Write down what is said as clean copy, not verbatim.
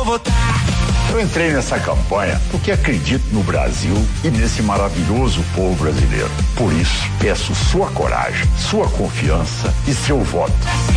votar. Eu entrei nessa campanha porque acredito no Brasil e nesse maravilhoso povo brasileiro. Por isso, peço sua coragem, sua confiança e seu voto.